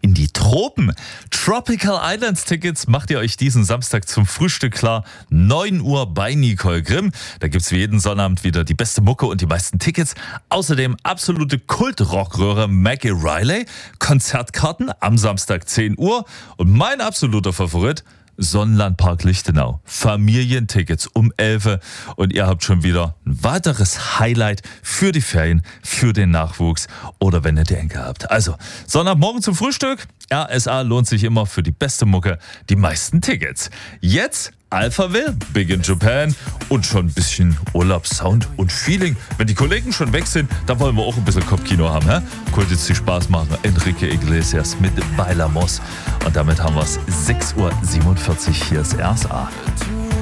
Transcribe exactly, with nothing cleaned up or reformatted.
in die Tropen. Tropical Islands Tickets macht ihr euch diesen Samstag zum Frühstück klar. neun Uhr bei Nicole Grimm. Da gibt's wie jeden Sonnabend wieder die beste Mucke und die meisten Tickets. Außerdem absolute Kult-Rockröhre Maggie Riley. Konzertkarten am Samstag zehn Uhr. Und mein absoluter Favorit, Sonnenlandpark Lichtenau. Familientickets um elf Uhr und ihr habt schon wieder ein weiteres Highlight für die Ferien, für den Nachwuchs oder wenn ihr die Enkel habt. Also, Sonntagmorgen zum Frühstück. R S A lohnt sich immer für die beste Mucke, die meisten Tickets. Jetzt Alphaville, Big in Japan und schon ein bisschen Urlaubssound und Feeling. Wenn die Kollegen schon weg sind, dann wollen wir auch ein bisschen Kopfkino haben. Hä? Könnt jetzt viel Spaß machen. Enrique Iglesias mit Bailamos. Und damit haben wir es sechs Uhr siebenundvierzig. Hier ist R S A.